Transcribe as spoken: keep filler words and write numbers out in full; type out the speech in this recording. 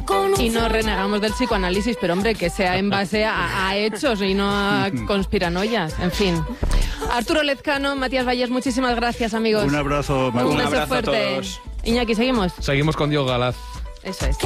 Y no renegamos del psicoanálisis, pero hombre, que sea en base a, a hechos y no a conspiranoias. En fin. Arturo Lezcano, Matías Vallés, muchísimas gracias, amigos. Un abrazo, Un beso fuerte. Iñaki, ¿seguimos? Seguimos con Diego Galaz. Eso es.